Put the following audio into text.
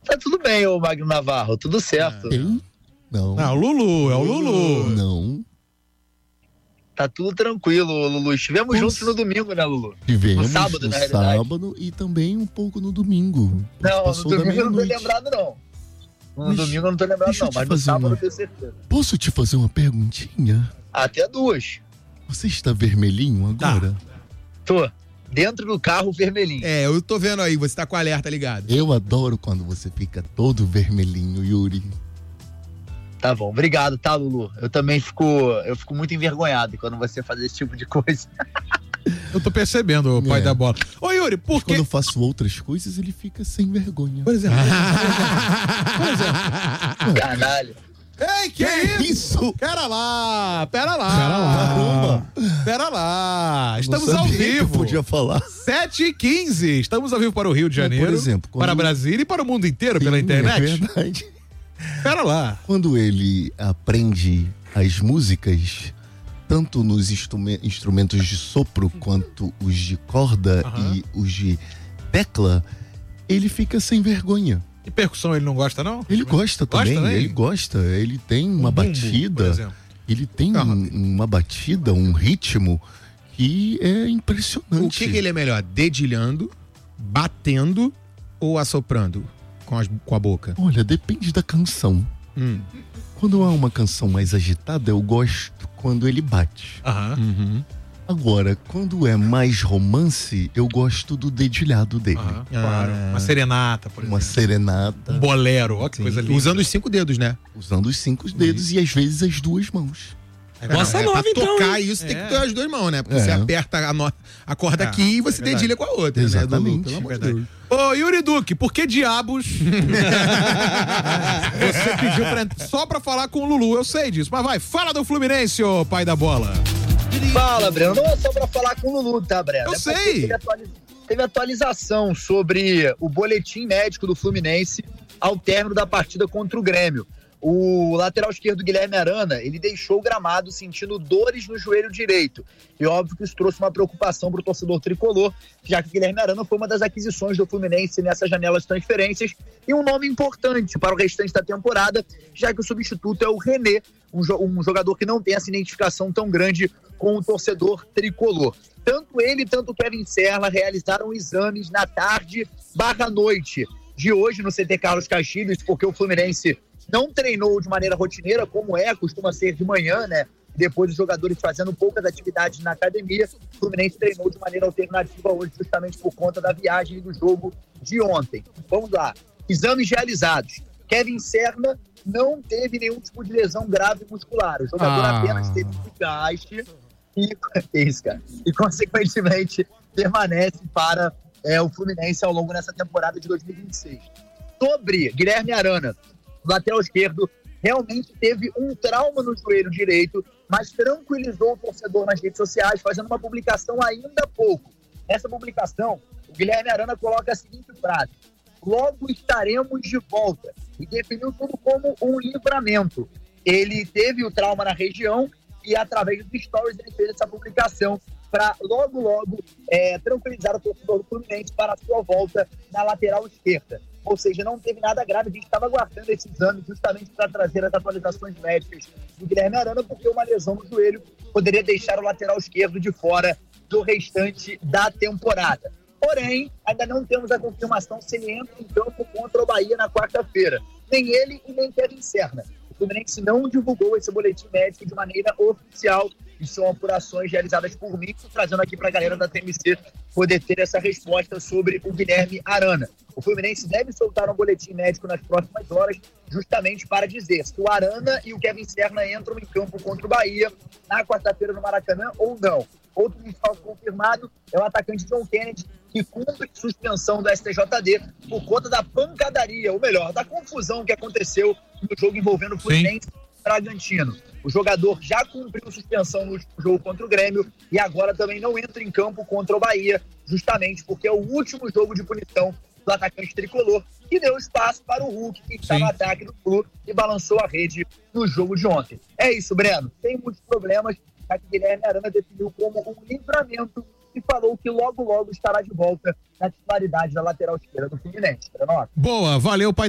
Tá tudo bem, ô Magno Navarro, tudo certo. Quem? Não. Não, o Lulu, é o Lulu. Não. Tá tudo tranquilo, Lulu. Estivemos juntos no domingo, né, Lulu? Tivemos no sábado, no na realidade. sábado e também um pouco no domingo. Não, no Passou da domingo eu não tô meia-noite. lembrado, não. No Mas domingo eu não tô lembrado, deixa eu não, te mas no fazer sábado uma- eu tenho certeza. Posso te fazer uma perguntinha? Até 2. Você está vermelhinho agora? Tô. Dentro do carro vermelhinho. É, eu tô vendo aí, você tá com o alerta ligado. Eu adoro quando você fica todo vermelhinho, Yuri. Tá bom, obrigado, tá, Lulu? Eu também fico muito envergonhado quando você faz esse tipo de coisa. Eu tô percebendo, o pai É. da bola. Ô, Yuri, por Mas que... quando eu faço outras coisas, ele fica sem vergonha. Por exemplo. Canalha. Ei, que é isso? Pera lá. Caramba! Pera lá. Estamos Não ao sabia que eu vivo. podia falar. 7h15. Estamos ao vivo para o Rio de Janeiro, por exemplo, quando- para Brasília e para o mundo inteiro pela Sim, internet. É verdade. Pera lá. Quando ele aprende as músicas, tanto nos instrumentos de sopro quanto os de corda e os de tecla, ele fica sem vergonha. E percussão ele não gosta, não? Ele gosta também, ele gosta. Ele tem uma bumbo, por batida, exemplo. ele tem uma batida, um ritmo que é impressionante. O que ele é melhor? Dedilhando, batendo ou assoprando com a boca? Olha, depende da canção. Quando há uma canção mais agitada, eu gosto quando ele bate. Aham. Agora, quando é mais romance, eu gosto do dedilhado dele. Claro. Uma serenata, por exemplo. Uma serenata. Um bolero, ó que coisa linda. Usando os 5 dedos, né? Usando os 5 dedos e às vezes as 2 mãos. Bossa nova, pra então. tocar Isso tem que ter as 2 mãos, né? Porque É. você aperta a corda aqui e você dedilha com a outra, Exatamente. né? Pelo amor de Deus. Ô, Yuri Duque, por que diabos você pediu só pra falar com o Lulu? Eu sei disso, mas vai, fala do Fluminense, ô pai da bola. Fala, Breno. Não é só pra falar com o Lulu, tá, Breno? Eu É porque sei. Teve atualização sobre o boletim médico do Fluminense ao término da partida contra o Grêmio. O lateral esquerdo Guilherme Arana, ele deixou o gramado sentindo dores no joelho direito. E óbvio que isso trouxe uma preocupação para o torcedor tricolor, já que Guilherme Arana foi uma das aquisições do Fluminense nessa janela de transferências e um nome importante para o restante da temporada, já que o substituto é o René, um jogador que não tem essa identificação tão grande com o torcedor tricolor. Tanto ele, tanto o Kevin Serra realizaram exames na tarde/noite de hoje no CT Carlos Castilhos, porque o Fluminense não treinou de maneira rotineira, como costuma ser de manhã, né? Depois os jogadores fazendo poucas atividades na academia, o Fluminense treinou de maneira alternativa hoje, justamente por conta da viagem do jogo de ontem. Vamos lá. Exames realizados. Kevin Serra não teve nenhum tipo de lesão grave muscular. O jogador apenas teve desgaste e, consequentemente, permanece para o Fluminense ao longo dessa temporada de 2026. Sobre Guilherme Arana, o lateral esquerdo realmente teve um trauma no joelho direito, mas tranquilizou o torcedor nas redes sociais, fazendo uma publicação ainda há pouco. Nessa publicação, o Guilherme Arana coloca a seguinte frase: logo estaremos de volta, e definiu tudo como um livramento. Ele teve o trauma na região e, através dos stories, ele fez essa publicação para logo tranquilizar o torcedor do Fluminense para a sua volta na lateral esquerda. Ou seja, não teve nada grave, a gente estava aguardando esse exame justamente para trazer as atualizações médicas do Guilherme Arana, porque uma lesão no joelho poderia deixar o lateral esquerdo de fora do restante da temporada. Porém, ainda não temos a confirmação se ele entra em campo contra o Bahia na quarta-feira. Nem ele e nem Kevin Serra. O Fluminense não divulgou esse boletim médico de maneira oficial. E são apurações realizadas por mim, trazendo aqui para a galera da TMC poder ter essa resposta sobre o Guilherme Arana. O Fluminense deve soltar um boletim médico nas próximas horas, justamente para dizer se o Arana e o Kevin Serra entram em campo contra o Bahia na quarta-feira no Maracanã ou não. Outro desfalque confirmado é o atacante John Kennedy, que cumpre suspensão do STJD por conta da pancadaria, ou melhor, da confusão que aconteceu no jogo envolvendo o Fluminense e Bragantino. O jogador já cumpriu suspensão no jogo contra o Grêmio e agora também não entra em campo contra o Bahia, justamente porque é o último jogo de punição do atacante tricolor, que deu espaço para o Hulk, que está no ataque do clube e balançou a rede no jogo de ontem. É isso, Breno. Tem muitos problemas, já que Guilherme Arana definiu como um livramento e falou que logo estará de volta na titularidade da lateral esquerda do Fluminense. Boa, valeu, pai.